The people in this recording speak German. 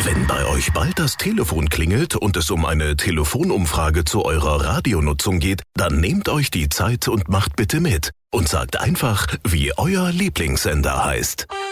Wenn bei euch bald das Telefon klingelt und es um eine Telefonumfrage zu eurer Radionutzung geht, dann nehmt euch die Zeit und macht bitte mit. Und sagt einfach, wie euer Lieblingssender heißt.